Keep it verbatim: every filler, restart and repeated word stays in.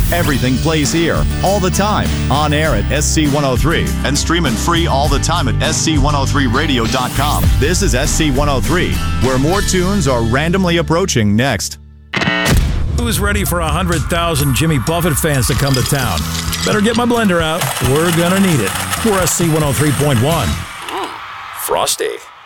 Everything plays here, all the time, on air at S C one oh three, and streaming free all the time at S C one oh three radio dot com. This is S C one oh three, where more tunes are randomly approaching next. Who's ready for one hundred thousand Jimmy Buffett fans to come to town? Better get my blender out. We're gonna need it. We're S C one oh three point one. Frosty.